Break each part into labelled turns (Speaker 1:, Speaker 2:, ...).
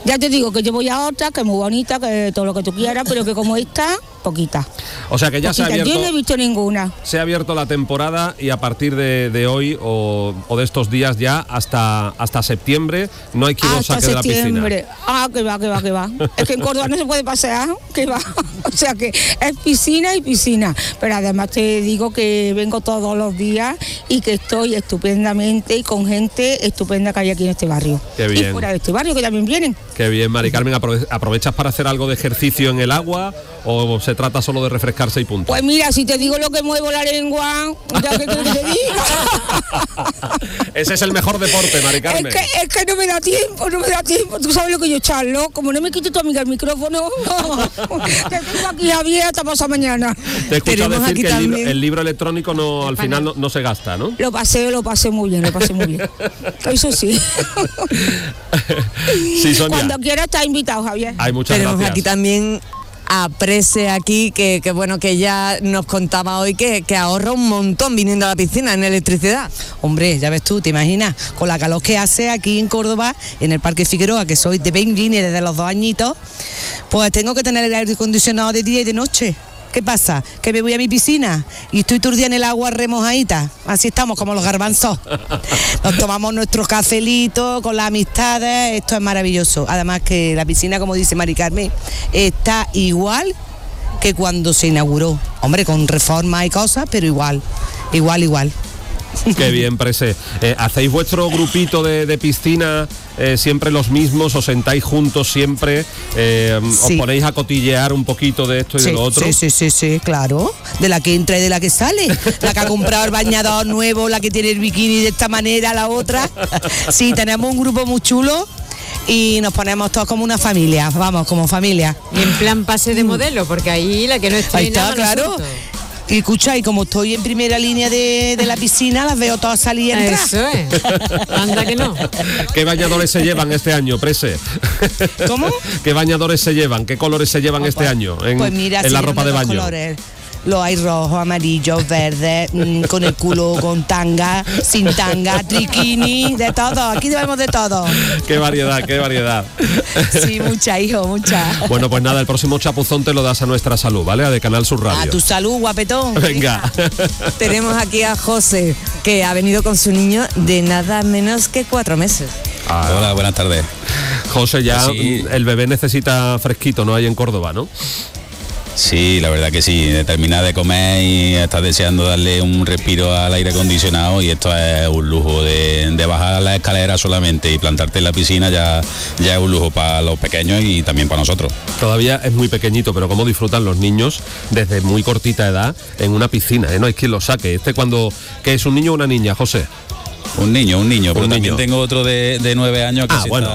Speaker 1: Ya te digo que yo voy a otra, que es muy bonita, que todo lo que tú quieras, pero que como esta, poquita.
Speaker 2: O sea que ya
Speaker 1: poquita.
Speaker 2: se ha abierto.
Speaker 1: Yo no he visto ninguna.
Speaker 2: Se ha abierto la temporada y a partir de hoy o de estos días ya hasta septiembre no hay quien os saque de la piscina.
Speaker 1: Ah, que va. Es que en Córdoba no se puede pasear, que va. O sea que es piscina y piscina. Pero además te digo que vengo todos los días y que estoy estupendamente y con gente estupenda que hay aquí en este barrio.
Speaker 2: Qué bien.
Speaker 1: Y fuera de este barrio que también vienen.
Speaker 2: Qué bien, Mari Carmen. ¿Aprovechas para hacer algo de ejercicio en el agua o se trata solo de refrescarse y punto?
Speaker 1: Pues mira, si te digo lo que muevo la lengua, ya que te diga.
Speaker 2: Ese es el mejor deporte, Mari Carmen.
Speaker 1: Es que no me da tiempo. Tú sabes lo que yo charlo. Como no me quito tu amiga el micrófono, te tengo aquí abierta para pasar mañana.
Speaker 2: Te escucho decir que el libro electrónico al final no se gasta, ¿no?
Speaker 1: Lo pasé muy bien. Eso sí.
Speaker 2: Sí, Sonia.
Speaker 1: Cuando quieras estás invitado, Javier.
Speaker 2: Hay muchas
Speaker 3: Tenemos
Speaker 2: gracias.
Speaker 3: aquí también a Prese aquí, que bueno, que ya nos contaba hoy que ahorra un montón viniendo a la piscina en electricidad.
Speaker 4: Hombre, ya ves tú, te imaginas, con la calor que hace aquí en Córdoba, en el Parque Figueroa, que soy de Benguín y desde los 2 añitos, pues tengo que tener el aire acondicionado de día y de noche. ¿Qué pasa? Que me voy a mi piscina y estoy todo el día en el agua remojadita. Así estamos, como los garbanzos. Nos tomamos nuestro cafelito con las amistades, esto es maravilloso. Además que la piscina, como dice Mari Carmen, está igual que cuando se inauguró. Hombre, con reformas y cosas, pero igual.
Speaker 2: Qué bien, Prese. ¿Hacéis vuestro grupito de piscina siempre los mismos? ¿Os sentáis juntos siempre? ¿Os ponéis a cotillear un poquito de esto y de lo otro?
Speaker 4: Sí, claro. De la que entra y de la que sale. La que ha comprado el bañador nuevo, la que tiene el bikini de esta manera, la otra. Sí, tenemos un grupo muy chulo y nos ponemos todos como una familia. Vamos, como familia.
Speaker 5: Y en plan pase de modelo, porque ahí la que no estrena.
Speaker 4: Ahí está, claro. Y escucha, y como estoy en primera línea de la piscina, las veo todas salir y entrar.
Speaker 5: Eso es. Anda que no.
Speaker 2: ¿Qué bañadores se llevan este año, Prese?
Speaker 4: ¿Cómo?
Speaker 2: ¿Qué bañadores se llevan? ¿Qué colores se llevan este año en la ropa de baño?
Speaker 4: Colores. Los hay rojos, amarillos, verdes, con el culo, con tanga, sin tanga, triquini, de todo. Aquí llevamos de todo.
Speaker 2: Qué variedad.
Speaker 4: Sí, mucha, hijo, mucha.
Speaker 2: Bueno, pues nada, el próximo chapuzón te lo das a Nuestra Salud, ¿vale? A de Canal Sur Radio.
Speaker 4: A tu salud, guapetón.
Speaker 2: Venga.
Speaker 3: Tenemos aquí a José, que ha venido con su niño de nada menos que 4 meses.
Speaker 6: Hola, buenas tardes.
Speaker 2: José, ya
Speaker 6: Sí.
Speaker 2: el bebé necesita fresquito, ¿no? Hay en Córdoba, ¿no?
Speaker 6: Sí, la verdad que sí, terminar de comer y estás deseando darle un respiro al aire acondicionado y esto es un lujo, de bajar la escalera solamente y plantarte en la piscina ya es un lujo para los pequeños y también para nosotros.
Speaker 2: Todavía es muy pequeñito, pero cómo disfrutan los niños desde muy cortita edad en una piscina, ¿eh? No hay quien lo saque. ¿Qué es un niño o una niña, José?
Speaker 6: Un niño, pero también
Speaker 2: niño.
Speaker 6: tengo otro de 9 años que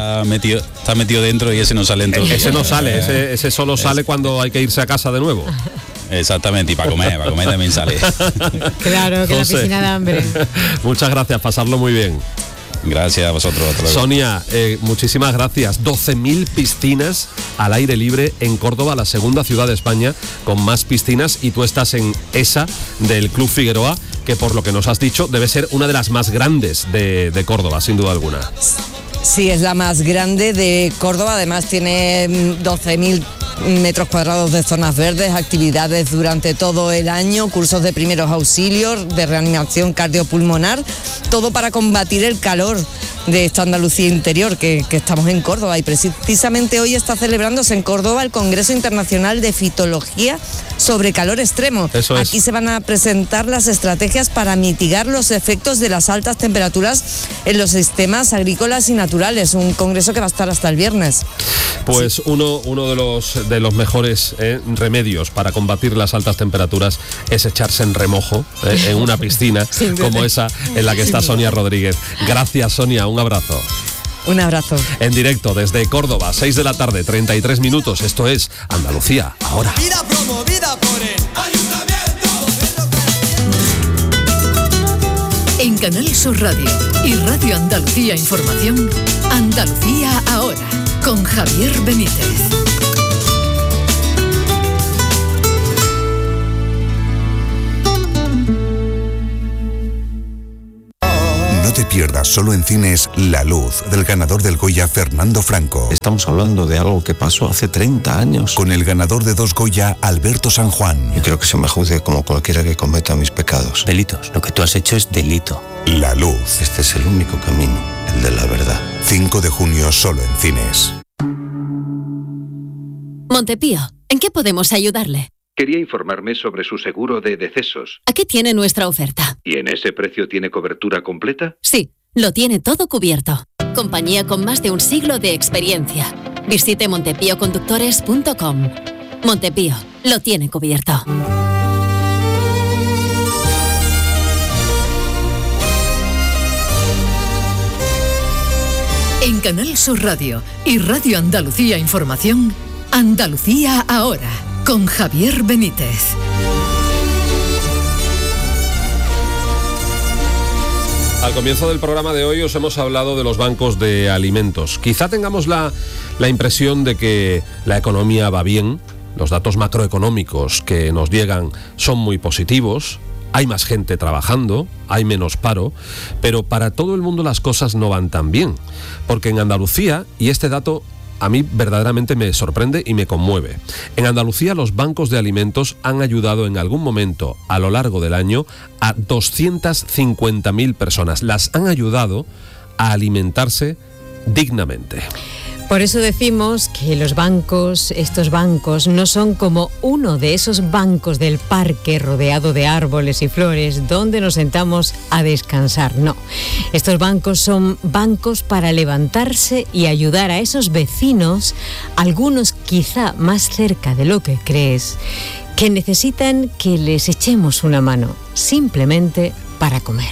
Speaker 6: está metido dentro y ese no sale en todo.
Speaker 2: Ese no sale, ese solo sale cuando hay que irse a casa de nuevo.
Speaker 6: Exactamente, y para comer también sale.
Speaker 5: Claro, que
Speaker 2: José,
Speaker 5: la piscina da hambre.
Speaker 2: Muchas gracias, pasarlo muy bien.
Speaker 6: Gracias a vosotros. Hasta luego.
Speaker 2: Sonia, muchísimas gracias. 12.000 piscinas al aire libre en Córdoba, la segunda ciudad de España con más piscinas, y tú estás en esa del Club Figueroa, que por lo que nos has dicho debe ser una de las más grandes de Córdoba, sin duda alguna.
Speaker 3: Sí, es la más grande de Córdoba, además tiene 12.000 metros cuadrados de zonas verdes, actividades durante todo el año, cursos de primeros auxilios, de reanimación cardiopulmonar, todo para combatir el calor de esta Andalucía interior que estamos en Córdoba. Y precisamente hoy está celebrándose en Córdoba el Congreso Internacional de Fitología sobre calor extremo.
Speaker 2: Eso es.
Speaker 3: Aquí se van a presentar las estrategias para mitigar los efectos de las altas temperaturas en los sistemas agrícolas y naturales, un congreso que va a estar hasta el viernes.
Speaker 2: Pues sí. uno de los mejores remedios para combatir las altas temperaturas es echarse en remojo en una piscina como esa en la que está Sonia Rodríguez. Gracias, Sonia, un abrazo.
Speaker 3: Un abrazo.
Speaker 2: En directo desde Córdoba, 6 de la tarde, 33 minutos. Esto es Andalucía ahora.
Speaker 7: Vida promovida por el Ayuntamiento.
Speaker 8: En Canal Sur Radio y Radio Andalucía Información, Andalucía ahora, con Javier Benítez.
Speaker 9: No te pierdas, solo en cines, La Luz, del ganador del Goya Fernando Franco.
Speaker 10: Estamos hablando de algo que pasó hace 30 años.
Speaker 9: Con el ganador de 2 Goya, Alberto San Juan.
Speaker 10: Yo quiero que se me juzgue como cualquiera que cometa mis pecados.
Speaker 11: Delitos. Lo que tú has hecho es delito.
Speaker 9: La Luz.
Speaker 10: Este es el único camino, el de la verdad.
Speaker 9: 5 de junio, solo en cines.
Speaker 12: Montepío, ¿en qué podemos ayudarle?
Speaker 13: Quería informarme sobre su seguro de decesos.
Speaker 12: Aquí tiene nuestra oferta.
Speaker 13: ¿Y en ese precio tiene cobertura completa?
Speaker 12: Sí, lo tiene todo cubierto. Compañía con más de un siglo de experiencia. Visite montepíoconductores.com. Montepío, lo tiene cubierto.
Speaker 8: En Canal Sur Radio y Radio Andalucía Información, Andalucía Ahora, con Javier Benítez.
Speaker 2: Al comienzo del programa de hoy os hemos hablado de los bancos de alimentos. Quizá tengamos la impresión de que la economía va bien, los datos macroeconómicos que nos llegan son muy positivos, hay más gente trabajando, hay menos paro, pero para todo el mundo las cosas no van tan bien, porque en Andalucía, y este dato a mí verdaderamente me sorprende y me conmueve, en Andalucía los bancos de alimentos han ayudado en algún momento a lo largo del año a 250.000 personas. Las han ayudado a alimentarse dignamente.
Speaker 5: Por eso decimos que los bancos, estos bancos, no son como uno de esos bancos del parque rodeado de árboles y flores donde nos sentamos a descansar. No, estos bancos son bancos para levantarse y ayudar a esos vecinos, algunos quizá más cerca de lo que crees, que necesitan que les echemos una mano, simplemente para comer.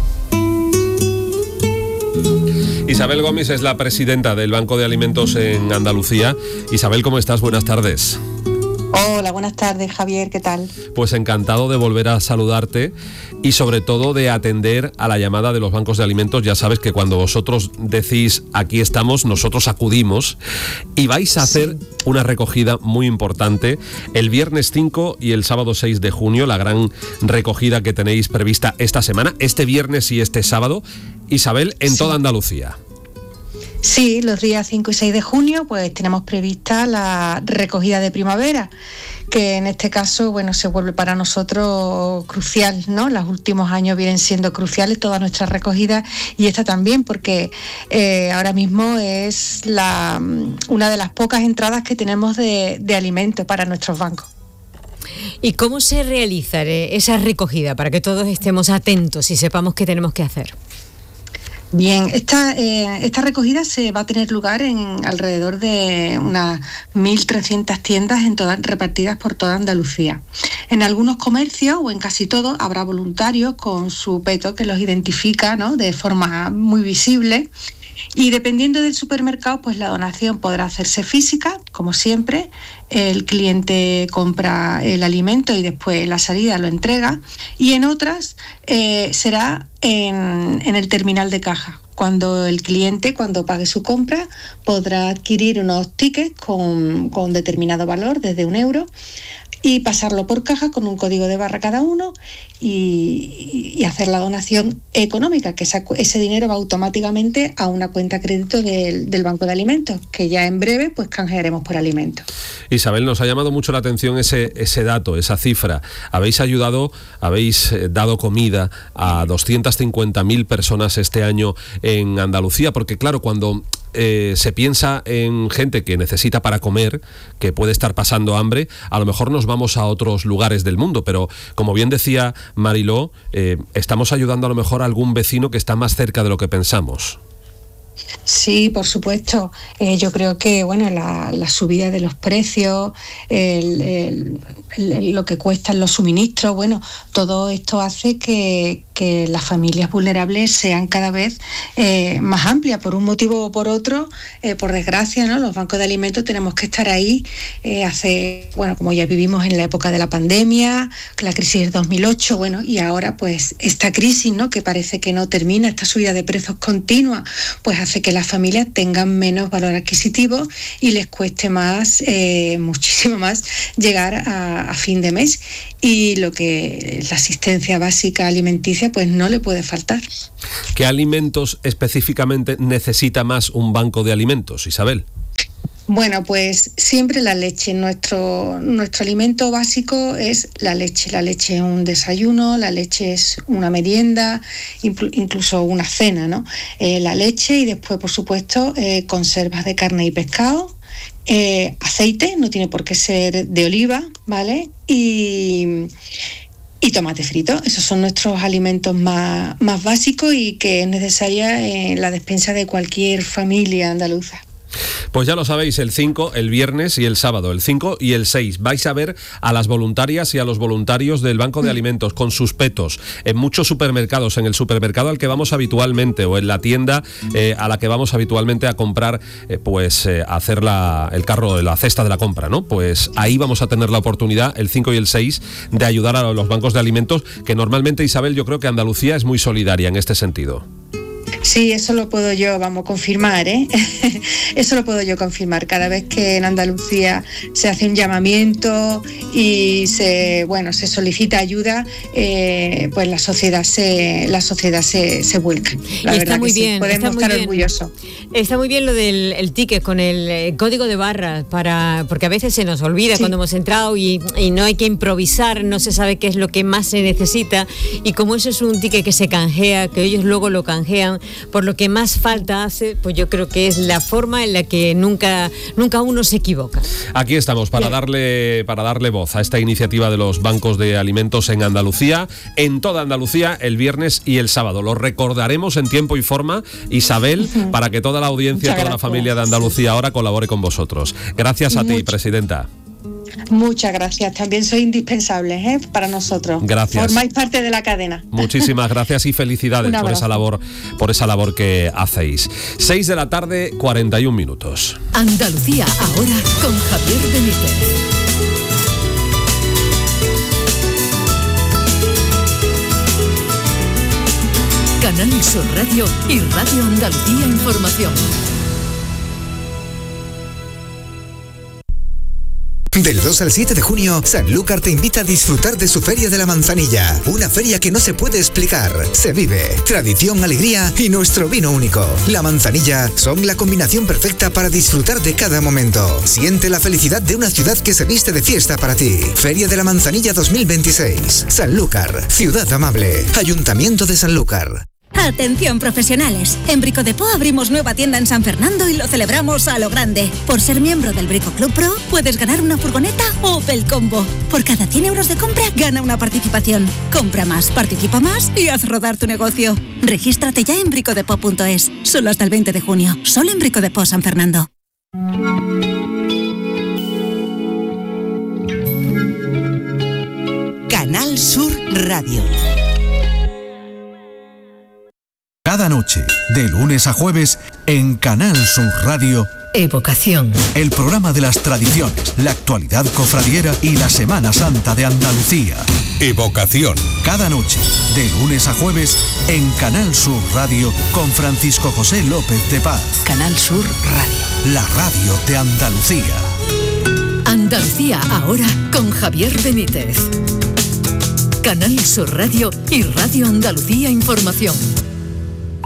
Speaker 2: Isabel Gómez es la presidenta del Banco de Alimentos en Andalucía. Isabel, ¿cómo estás? Buenas tardes.
Speaker 14: Hola, buenas tardes, Javier, ¿qué tal?
Speaker 2: Pues encantado de volver a saludarte y sobre todo de atender a la llamada de los bancos de alimentos. Ya sabes que cuando vosotros decís aquí estamos, nosotros acudimos y vais a hacer una recogida muy importante el viernes 5 y el sábado 6 de junio, la gran recogida que tenéis prevista esta semana, este viernes y este sábado, Isabel, en toda Andalucía.
Speaker 14: Sí, los días 5 y 6 de junio pues tenemos prevista la recogida de primavera, que en este caso, bueno, se vuelve para nosotros crucial, ¿no? Los últimos años vienen siendo cruciales todas nuestras recogidas y esta también, porque ahora mismo es una de las pocas entradas que tenemos de alimentos para nuestros bancos.
Speaker 5: ¿Y cómo se realiza esa recogida para que todos estemos atentos y sepamos qué tenemos que hacer?
Speaker 14: Bien, esta recogida se va a tener lugar en alrededor de unas 1.300 tiendas repartidas por toda Andalucía. En algunos comercios, o en casi todos, habrá voluntarios con su peto que los identifica, ¿no?, de forma muy visible. Y dependiendo del supermercado, pues la donación podrá hacerse física, como siempre. El cliente compra el alimento y después en la salida lo entrega. Y en otras será en el terminal de caja. Cuando el cliente, cuando pague su compra, podrá adquirir unos tickets con determinado valor, desde €1, y pasarlo por caja con un código de barra cada uno y hacer la donación económica, que ese dinero va automáticamente a una cuenta crédito del Banco de Alimentos, que ya en breve pues canjearemos por alimentos.
Speaker 2: Isabel, nos ha llamado mucho la atención ese dato, esa cifra. Habéis dado comida a 250.000 personas este año en Andalucía, porque claro, cuando se piensa en gente que necesita para comer, que puede estar pasando hambre, a lo mejor nos vamos a otros lugares del mundo, pero como bien decía Mariló, estamos ayudando a lo mejor a algún vecino que está más cerca de lo que pensamos.
Speaker 14: Sí, por supuesto. Yo creo que bueno, la subida de los precios, lo que cuestan los suministros, bueno, todo esto hace que las familias vulnerables sean cada vez más amplias, por un motivo o por otro. Por desgracia, ¿no?, los bancos de alimentos tenemos que estar ahí. Como ya vivimos en la época de la pandemia, la crisis del 2008, bueno, y ahora pues esta crisis, ¿no?, que parece que no termina, esta subida de precios continua, pues hace que las familias tengan menos valor adquisitivo y les cueste más, muchísimo más, llegar a fin de mes. y lo que la asistencia básica alimenticia pues no le puede faltar.
Speaker 2: ¿Qué alimentos específicamente necesita más un banco de alimentos, Isabel?
Speaker 14: Bueno, pues siempre la leche. Nuestro alimento básico es la leche. La leche es un desayuno, la leche es una merienda, incluso una cena, ¿no? La leche y después, por supuesto, conservas de carne y pescado, aceite, no tiene por qué ser de oliva, ¿vale? Y tomate frito. Esos son nuestros alimentos más básicos y que es necesaria en la despensa de cualquier familia andaluza.
Speaker 2: Pues ya lo sabéis, el 5, el viernes y el sábado, el 5 y el 6, vais a ver a las voluntarias y a los voluntarios del Banco de Alimentos con sus petos en muchos supermercados, en el supermercado al que vamos habitualmente o en la tienda a la que vamos habitualmente a comprar, a hacer el carro de la cesta de la compra, ¿no? Pues ahí vamos a tener la oportunidad, el 5 y el 6, de ayudar a los bancos de alimentos, que normalmente, Isabel, yo creo que Andalucía es muy solidaria en este sentido.
Speaker 14: Sí, eso lo puedo yo, confirmar, ¿eh? Eso lo puedo yo confirmar. Cada vez que en Andalucía se hace un llamamiento y se solicita ayuda, pues la sociedad se vuelca. La
Speaker 5: está
Speaker 14: verdad
Speaker 5: muy
Speaker 14: que
Speaker 5: bien,
Speaker 14: sí, podemos estar orgullosos.
Speaker 5: Está muy bien lo del ticket con el código de barras, porque a veces se nos olvida cuando hemos entrado y no hay que improvisar, no se sabe qué es lo que más se necesita, y como eso es un ticket que se canjea, que ellos luego lo canjean por lo que más falta hace, pues yo creo que es la forma en la que nunca uno se equivoca.
Speaker 2: Aquí estamos para darle voz a esta iniciativa de los bancos de alimentos en Andalucía, en toda Andalucía, el viernes y el sábado. Lo recordaremos en tiempo y forma, Isabel, para que toda la audiencia, toda la familia de Andalucía ahora colabore con vosotros. Gracias a ti, presidenta.
Speaker 14: Muchas gracias, también sois indispensables para nosotros.
Speaker 2: Gracias.
Speaker 14: Formáis parte de la cadena.
Speaker 2: Muchísimas gracias y felicidades por esa labor que hacéis. 6 de la tarde, 41 minutos.
Speaker 8: Andalucía ahora con Javier Benítez. Canal Sur Radio y Radio Andalucía Información.
Speaker 15: Del 2 al 7 de junio, Sanlúcar te invita a disfrutar de su Feria de la Manzanilla. Una feria que no se puede explicar. Se vive tradición, alegría y nuestro vino único. La Manzanilla son la combinación perfecta para disfrutar de cada momento. Siente la felicidad de una ciudad que se viste de fiesta para ti. Feria de la Manzanilla 2026. Sanlúcar, ciudad amable. Ayuntamiento de Sanlúcar.
Speaker 16: Atención profesionales, en Brico Depot abrimos nueva tienda en San Fernando y lo celebramos a lo grande. Por ser miembro del Brico Club Pro puedes ganar una furgoneta Opel Combo. Por cada 100 euros de compra gana una participación. Compra más, participa más y haz rodar tu negocio. Regístrate ya en bricodepot.es, solo hasta el 20 de junio, solo en Brico Depot San Fernando.
Speaker 17: Canal Sur Radio.
Speaker 18: Cada noche, de lunes a jueves, en Canal Sur Radio,
Speaker 8: Evocación.
Speaker 18: El programa de las tradiciones, la actualidad cofradiera y la Semana Santa de Andalucía.
Speaker 9: Evocación.
Speaker 18: Cada noche, de lunes a jueves, en Canal Sur Radio, con Francisco José López de Paz.
Speaker 17: Canal Sur Radio.
Speaker 18: La radio de Andalucía.
Speaker 8: Andalucía ahora con Javier Benítez. Canal Sur Radio y Radio Andalucía Información.